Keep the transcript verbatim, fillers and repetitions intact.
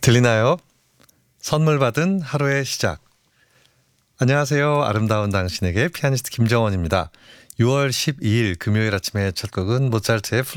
들리나요? 선물 받은 하루의 시작. 안녕하세요. 아름다운 당신에게 피아니스트 김정원입니다. 유월 십이일 금요일 아침의 첫 곡은 모차르트의